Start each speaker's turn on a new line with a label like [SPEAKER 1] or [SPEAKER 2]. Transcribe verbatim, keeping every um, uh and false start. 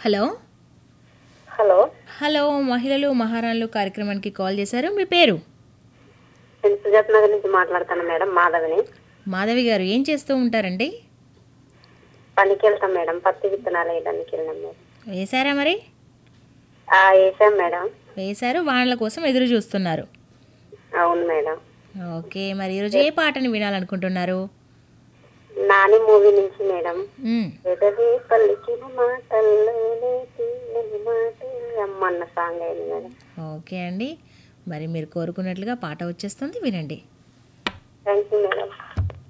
[SPEAKER 1] Hello
[SPEAKER 2] hello
[SPEAKER 1] hello మహిళలు మహారాణులు కార్యక్రమానికి కాల్ చేశారు. మీ పేరు?
[SPEAKER 2] నేను సుజాత్ నగర్ నుంచి మాట్లాడుతాను మేడం, మాధవిని.
[SPEAKER 1] మాధవి గారు ఏం చేస్తూ ఉంటారండి?
[SPEAKER 2] పనికి వెళ్తాం మేడం, పత్తి విత్తనాలు వేయడానికి వెళ్ళాం మేడం.
[SPEAKER 1] వేశారా మరి?
[SPEAKER 2] ఆ, వేసాం మేడం.
[SPEAKER 1] వేశారు, వానల కోసం ఎదురు చూస్తున్నారు.
[SPEAKER 2] అవును మేడం.
[SPEAKER 1] ఓకే, మరి ఈరోజు ఏ పాటని వినాలనుకుంటున్నారు?
[SPEAKER 2] నాని మూవీ నుంచి మేడం.
[SPEAKER 1] మ్మ్.
[SPEAKER 2] ఎదవి పలికిన మాటల్లోనే తీయని మాటే అమ్మ అన్న సాంగ్ అయింది మేడం.
[SPEAKER 1] ఓకే అండి, మరి మీరు కోరుకున్నట్లుగా పాట వచ్చేస్తుంది, వినండి.